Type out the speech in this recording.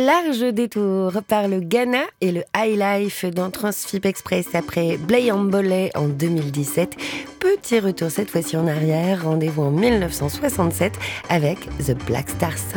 large détour par le Ghana et le High Life dans Transfib Express après Blay Ambolé en 2017. Petit retour cette fois-ci en arrière, rendez-vous en 1967 avec The Black Star